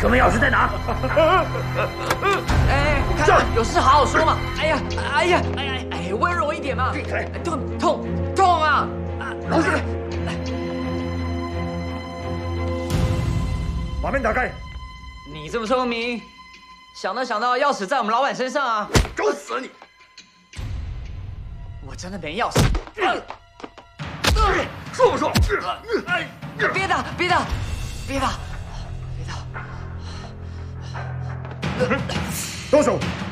车门钥匙在哪？ 哎，看有事好好说嘛。哎，温柔一点嘛。 闭嘴！ 痛啊！ 老实点。把门打开。 你这么聪明，想到钥匙在我们老板身上啊？ 找死你！ 我真的没钥匙。 说不说？ 别打！ 动手！